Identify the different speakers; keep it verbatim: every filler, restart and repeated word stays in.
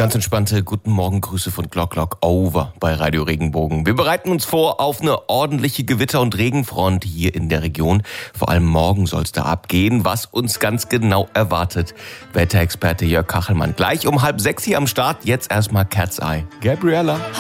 Speaker 1: Ganz entspannte guten Morgen Grüße von Glock Glock Over bei Radio Regenbogen. Wir bereiten uns vor auf eine ordentliche Gewitter- und Regenfront hier in der Region. Vor allem morgen soll es da abgehen, was uns ganz genau erwartet. Wetterexperte Jörg Kachelmann gleich um halb sechs hier am Start. Jetzt erstmal Cat's Eye. Gabriella.